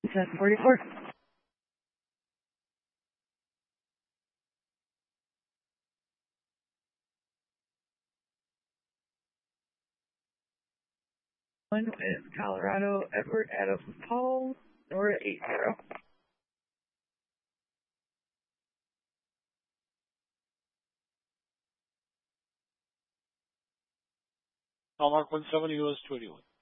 744. One is Colorado, Edward Adams Paul, Nora 80. Mark 170 US 21.